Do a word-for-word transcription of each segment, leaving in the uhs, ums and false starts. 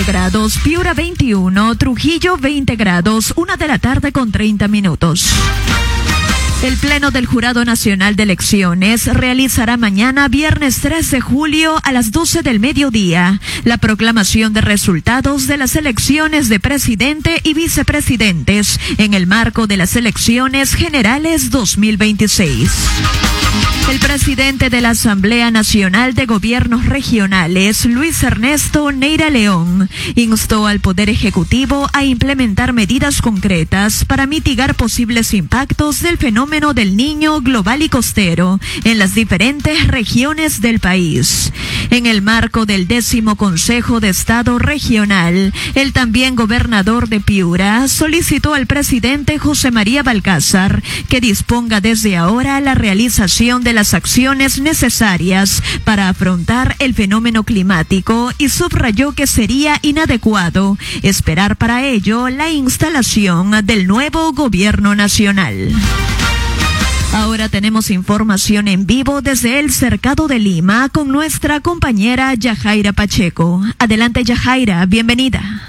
grados, Piura veintiuno, Trujillo veinte grados, una de la tarde con treinta minutos. El Pleno del Jurado Nacional de Elecciones realizará mañana, viernes tres de julio, a las doce del mediodía, la proclamación de resultados de las elecciones de presidente y vicepresidentes en el marco de las elecciones generales dos mil veintiséis. El presidente de la Asamblea Nacional de Gobiernos Regionales, Luis Ernesto Neira León, instó al Poder Ejecutivo a implementar medidas concretas para mitigar posibles impactos del fenómeno del Niño global y costero en las diferentes regiones del país. En el marco del décimo Consejo de Estado Regional, el también gobernador de Piura solicitó al presidente José María Balcázar que disponga desde ahora la realización de las acciones necesarias para afrontar el fenómeno climático y subrayó que sería inadecuado esperar para ello la instalación del nuevo gobierno nacional. Ahora tenemos información en vivo desde el Cercado de Lima con nuestra compañera Yajaira Pacheco. Adelante, Yajaira, bienvenida.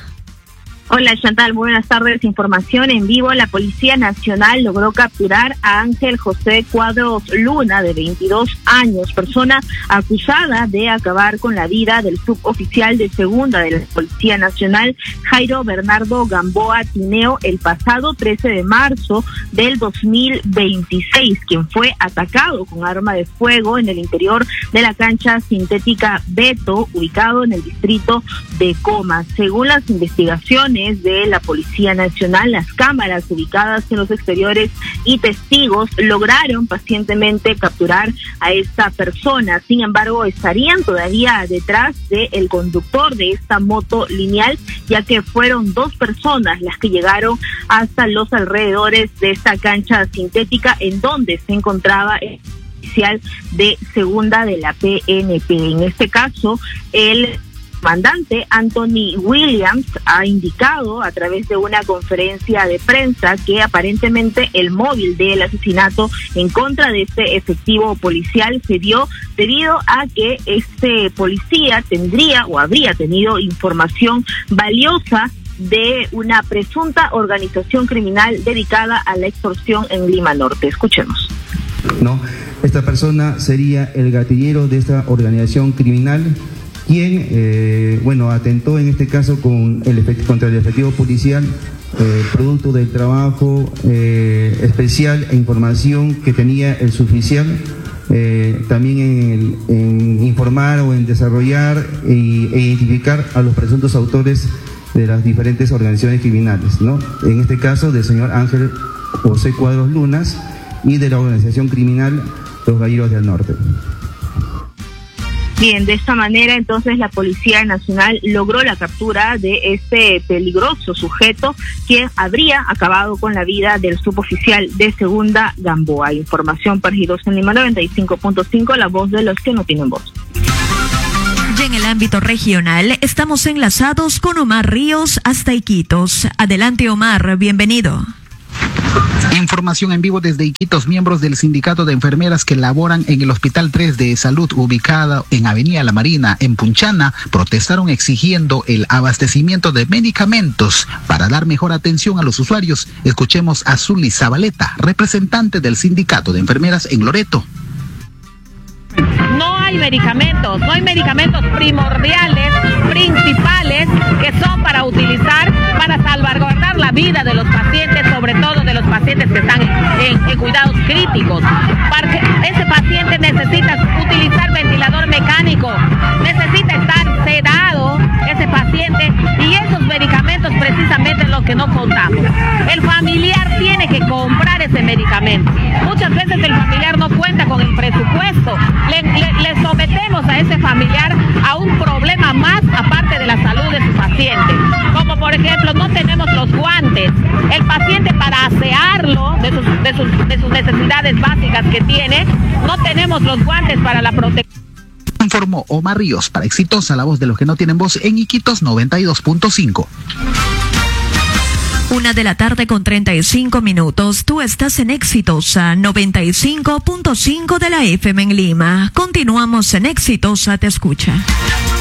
Hola Chantal, muy buenas tardes. Información en vivo. La Policía Nacional logró capturar a Ángel José Cuadros Luna, de veintidós años, persona acusada de acabar con la vida del suboficial de segunda de la Policía Nacional, Jairo Bernardo Gamboa Tineo, el pasado trece de marzo del dos mil veintiséis, quien fue atacado con arma de fuego en el interior de la cancha sintética Beto, ubicado en el distrito de Comas. Según las investigaciones de la Policía Nacional, las cámaras ubicadas en los exteriores y testigos lograron pacientemente capturar a esta persona. Sin embargo, estarían todavía detrás del conductor de esta moto lineal, ya que fueron dos personas las que llegaron hasta los alrededores de esta cancha sintética en donde se encontraba el oficial de segunda de la P N P. En este caso, el comandante Anthony Williams ha indicado a través de una conferencia de prensa que aparentemente el móvil del asesinato en contra de este efectivo policial se dio debido a que este policía tendría o habría tenido información valiosa de una presunta organización criminal dedicada a la extorsión en Lima Norte. Escuchemos. No, esta persona sería el gatillero de esta organización criminal, quien, eh, bueno, atentó en este caso con el efect- contra el efectivo policial, eh, producto del trabajo eh, especial e información que tenía el suboficial, eh, también en, el, en informar o en desarrollar e, e identificar a los presuntos autores de las diferentes organizaciones criminales, ¿no? En este caso del señor Ángel José Cuadros Lunas y de la organización criminal Los Galleros del Norte. Bien, de esta manera entonces la Policía Nacional logró la captura de este peligroso sujeto quien habría acabado con la vida del suboficial de segunda Gamboa. Información para Giros en Lima noventa y cinco punto cinco, la voz de los que no tienen voz. Y en el ámbito regional estamos enlazados con Omar Ríos hasta Iquitos. Adelante, Omar, bienvenido. Información en vivo desde Iquitos. Miembros del sindicato de enfermeras que laboran en el Hospital tres de Salud, ubicada en Avenida La Marina, en Punchana, protestaron exigiendo el abastecimiento de medicamentos para dar mejor atención a los usuarios. Escuchemos a Zully Zabaleta, representante del sindicato de enfermeras en Loreto. No hay medicamentos, no hay medicamentos primordiales, principales, que son para utilizar, para salvaguardar la vida de los pacientes, sobre todo de los pacientes que están en, en, en cuidados críticos. Para que ese paciente necesita utilizar ventilador mecánico, necesita estar sedado ese paciente, y esos medicamentos precisamente es lo que no contamos. El familiar tiene que comprar ese medicamento. Muchas veces el familiar no cuenta con el presupuesto. Le, le, le sometemos a ese familiar a un problema más aparte de la salud de su paciente, como por ejemplo no tenemos los guantes. El paciente, para asearlo de sus, de sus, de sus necesidades básicas que tiene, no tenemos los guantes para la protección. Informó Omar Ríos para Exitosa, la voz de los que no tienen voz, en Iquitos noventa y dos punto cinco. Una de la tarde con treinta y cinco minutos. Tú estás en Exitosa noventa y cinco punto cinco de la F M en Lima. Continuamos en Exitosa Te Escucha.